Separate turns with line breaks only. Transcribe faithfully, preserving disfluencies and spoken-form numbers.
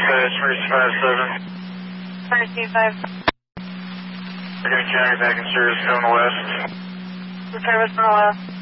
dispatch, Mercy five seven.
Mercy five.
We're going to carry back in service going west.
The service on the left.